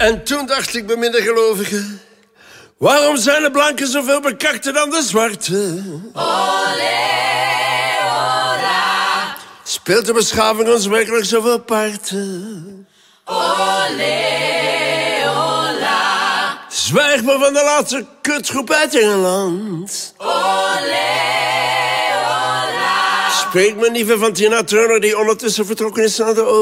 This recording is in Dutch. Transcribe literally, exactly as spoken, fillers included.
En toen dacht ik bij middengelovigen... waarom zijn de blanken zoveel bekakter dan de zwarte? Olé, ola. Speelt de beschaving ons werkelijk zoveel parten? Olé, ola. Zwijg maar van de laatste kutgroep uit Engeland. Olé, ola. Spreek me niet van Tina Turner die ondertussen vertrokken is naar de